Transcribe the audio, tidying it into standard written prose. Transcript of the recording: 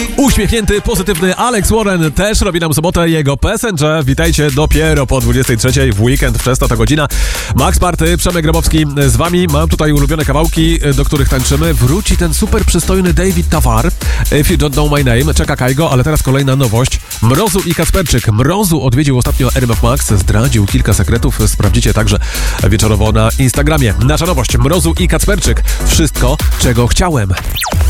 Uśmiechnięty, pozytywny Alex Warren też robi nam sobotę jego Passenger. Witajcie dopiero po 23 w weekend, wczesna ta godzina. Max Party, Przemek Grabowski z wami. Mam tutaj ulubione kawałki, do których tańczymy. Wróci ten super przystojny David Tawar. If you don't know my name, czeka Kaigo, ale teraz kolejna nowość. Mrozu i Kacperczyk. Mrozu odwiedził ostatnio RMF Max, zdradził kilka sekretów. Sprawdzicie także wieczorowo na Instagramie. Nasza nowość, Mrozu i Kacperczyk. Wszystko, czego chciałem.